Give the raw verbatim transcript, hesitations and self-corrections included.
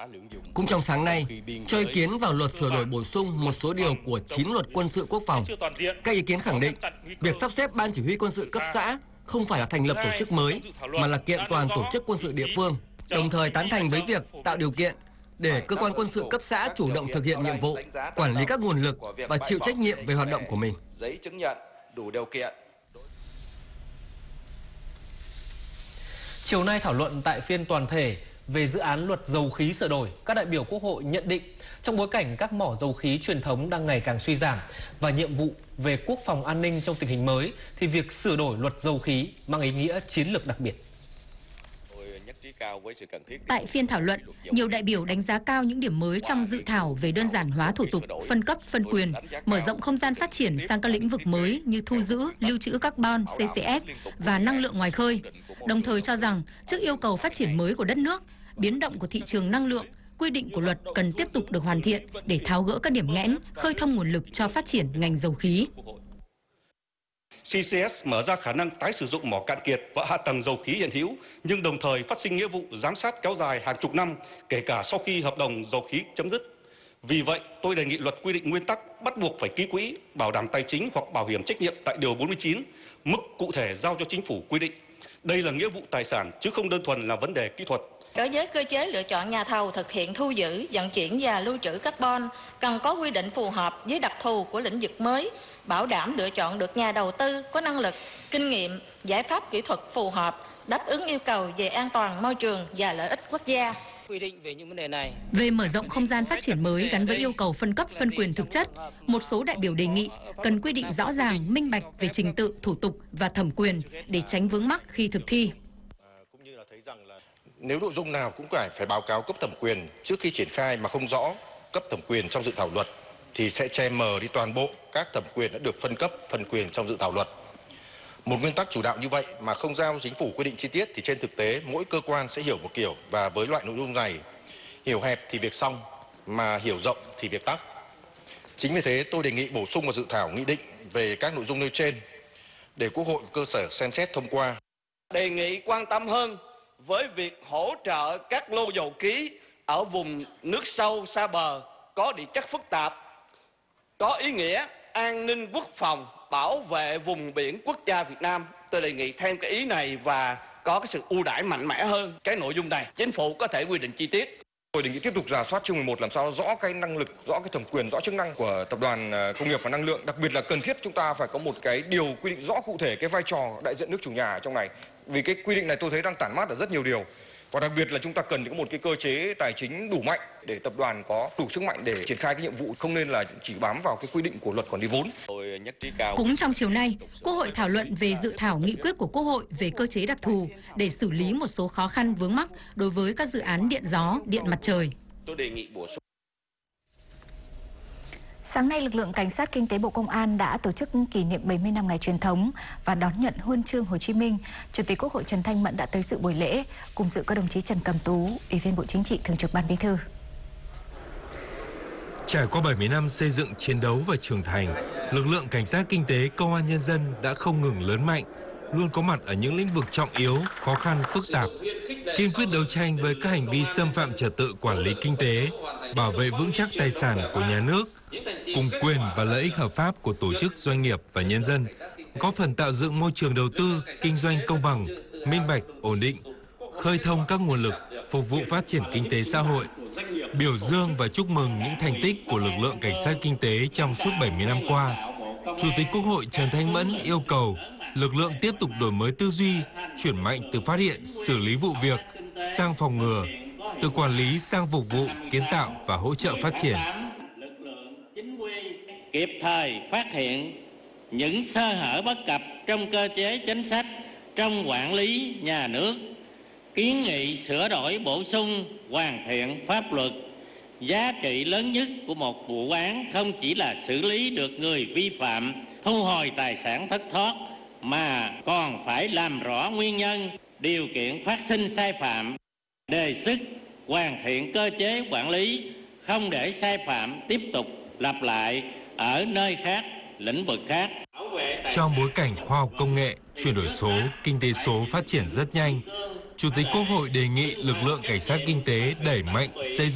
Cũng trong sáng nay, cho ý kiến vào luật sửa đổi bổ sung một số điều của chín luật quân sự quốc phòng, các ý kiến khẳng định việc sắp xếp ban chỉ huy quân sự cấp xã không phải là thành lập tổ chức mới, mà là kiện toàn tổ chức quân sự địa phương, đồng thời tán thành với việc tạo điều kiện để cơ quan quân sự cấp xã chủ động thực hiện nhiệm vụ, quản lý các nguồn lực và chịu trách nhiệm về hoạt động của mình. Giấy chứng nhận đủ điều kiện. Chiều nay thảo luận tại phiên toàn thể về dự án luật dầu khí sửa đổi, các đại biểu Quốc hội nhận định trong bối cảnh các mỏ dầu khí truyền thống đang ngày càng suy giảm và nhiệm vụ về quốc phòng an ninh trong tình hình mới, thì việc sửa đổi luật dầu khí mang ý nghĩa chiến lược đặc biệt. Tại phiên thảo luận, nhiều đại biểu đánh giá cao những điểm mới trong dự thảo về đơn giản hóa thủ tục, phân cấp, phân quyền, mở rộng không gian phát triển sang các lĩnh vực mới như thu giữ, lưu trữ carbon, xê xê ét và năng lượng ngoài khơi. Đồng thời cho rằng, trước yêu cầu phát triển mới của đất nước, biến động của thị trường năng lượng, quy định của luật cần tiếp tục được hoàn thiện để tháo gỡ các điểm nghẽn, khơi thông nguồn lực cho phát triển ngành dầu khí. xê xê ét mở ra khả năng tái sử dụng mỏ cạn kiệt và hạ tầng dầu khí hiện hữu, nhưng đồng thời phát sinh nghĩa vụ giám sát kéo dài hàng chục năm, kể cả sau khi hợp đồng dầu khí chấm dứt. Vì vậy, tôi đề nghị luật quy định nguyên tắc bắt buộc phải ký quỹ, bảo đảm tài chính hoặc bảo hiểm trách nhiệm tại điều bốn mươi chín, mức cụ thể giao cho chính phủ quy định. Đây là nghĩa vụ tài sản chứ không đơn thuần là vấn đề kỹ thuật. Đối với cơ chế lựa chọn nhà thầu thực hiện thu giữ, vận chuyển và lưu trữ carbon, cần có quy định phù hợp với đặc thù của lĩnh vực mới, bảo đảm lựa chọn được nhà đầu tư có năng lực, kinh nghiệm, giải pháp kỹ thuật phù hợp, đáp ứng yêu cầu về an toàn môi trường và lợi ích quốc gia. Quy định về những vấn đề này. Về mở rộng không gian phát triển mới gắn với yêu cầu phân cấp phân quyền thực chất, một số đại biểu đề nghị cần quy định rõ ràng, minh bạch về trình tự, thủ tục và thẩm quyền để tránh vướng mắc khi thực thi. Nếu nội dung nào cũng phải phải báo cáo cấp thẩm quyền trước khi triển khai mà không rõ cấp thẩm quyền trong dự thảo luật thì sẽ che mờ đi toàn bộ các thẩm quyền đã được phân cấp, phân quyền trong dự thảo luật. Một nguyên tắc chủ đạo như vậy mà không giao chính phủ quy định chi tiết thì trên thực tế mỗi cơ quan sẽ hiểu một kiểu, và với loại nội dung này, hiểu hẹp thì việc xong, mà hiểu rộng thì việc tắc. Chính vì thế tôi đề nghị bổ sung vào dự thảo nghị định về các nội dung nêu trên để Quốc hội cơ sở xem xét thông qua. Đề nghị quan tâm hơn với việc hỗ trợ các lô dầu khí ở vùng nước sâu xa bờ có địa chất phức tạp, có ý nghĩa an ninh quốc phòng, bảo vệ vùng biển quốc gia Việt Nam. Tôi đề nghị thêm cái ý này và có cái sự ưu đãi mạnh mẽ hơn cái nội dung này. Chính phủ có thể quy định chi tiết. Tôi đề nghị tiếp tục rà soát chương mười một làm sao rõ cái năng lực, rõ cái thẩm quyền, rõ chức năng của Tập đoàn Công nghiệp và Năng lượng. Đặc biệt là cần thiết chúng ta phải có một cái điều quy định rõ cụ thể cái vai trò đại diện nước chủ nhà ở trong này. Vì cái quy định này tôi thấy đang tản mát ở rất nhiều điều. Và đặc biệt là chúng ta cần có một cái cơ chế tài chính đủ mạnh để tập đoàn có đủ sức mạnh để triển khai cái nhiệm vụ, không nên là chỉ bám vào cái quy định của luật quản lý vốn. Cũng trong chiều nay, Quốc hội thảo luận về dự thảo nghị quyết của Quốc hội về cơ chế đặc thù để xử lý một số khó khăn vướng mắc đối với các dự án điện gió, điện mặt trời. Tôi đề nghị bổ sung. Sáng nay, lực lượng Cảnh sát Kinh tế Bộ Công an đã tổ chức kỷ niệm bảy mươi năm ngày truyền thống và đón nhận huân chương Hồ Chí Minh. Chủ tịch Quốc hội Trần Thanh Mẫn đã tới dự buổi lễ, cùng dự có đồng chí Trần Cẩm Tú, Ủy viên Bộ Chính trị, Thường trực Ban Bí thư. Trải qua bảy mươi năm xây dựng, chiến đấu và trưởng thành, lực lượng Cảnh sát Kinh tế Công an Nhân dân đã không ngừng lớn mạnh, luôn có mặt ở những lĩnh vực trọng yếu, khó khăn, phức tạp, kiên quyết đấu tranh với các hành vi xâm phạm trật tự quản lý kinh tế, bảo vệ vững chắc tài sản của nhà nước, cùng quyền và lợi ích hợp pháp của tổ chức, doanh nghiệp và nhân dân, góp phần tạo dựng môi trường đầu tư, kinh doanh công bằng, minh bạch, ổn định, khơi thông các nguồn lực, phục vụ phát triển kinh tế xã hội. Biểu dương và chúc mừng những thành tích của lực lượng Cảnh sát Kinh tế trong suốt bảy mươi năm qua, Chủ tịch Quốc hội Trần Thanh Mẫn yêu cầu lực lượng tiếp tục đổi mới tư duy, chuyển mạnh từ phát hiện, xử lý vụ việc sang phòng ngừa, từ quản lý sang phục vụ, kiến tạo và hỗ trợ phát triển. Kịp thời phát hiện những sơ hở bất cập trong cơ chế chính sách, trong quản lý nhà nước, kiến nghị sửa đổi bổ sung, hoàn thiện pháp luật. Giá trị lớn nhất của một vụ án không chỉ là xử lý được người vi phạm, thu hồi tài sản thất thoát, mà còn phải làm rõ nguyên nhân, điều kiện phát sinh sai phạm, đề xuất hoàn thiện cơ chế quản lý, không để sai phạm tiếp tục lặp lại ở nơi khác, lĩnh vực khác. Trong bối cảnh khoa học công nghệ, chuyển đổi số, kinh tế số phát triển rất nhanh, Chủ tịch Quốc hội đề nghị lực lượng Cảnh sát Kinh tế đẩy mạnh xây dựng